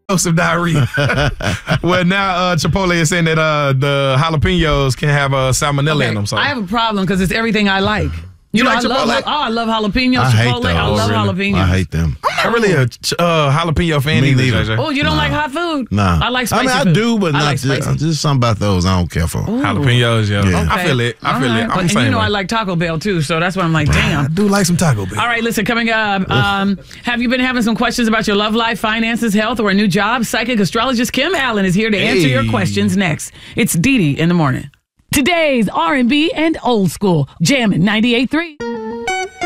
explosive diarrhea. Well, now Chipotle is saying that the jalapenos can have salmonella in them. So I have a problem because it's everything I like. You like Chipotle? I love jalapenos. I hate Chipotle. those. I love jalapenos. I hate them. I'm not really a jalapeno fan Me either. neither. JJ. Oh, you don't like hot food? Nah. I like spicy I food. do, but I not like spicy. just something about those I don't care for. Jalapenos, yeah. Yeah. I feel it. I feel it. I'm and the same you know way. I like Taco Bell too, so that's why I'm like, damn. I do like some Taco Bell. All right, listen, coming up, have you been having some questions about your love life, finances, health, or a new job? Psychic astrologist Kim Allen is here to answer your questions next. It's Dee Dee in the morning. Today's R&B and old school, jamming 98.3.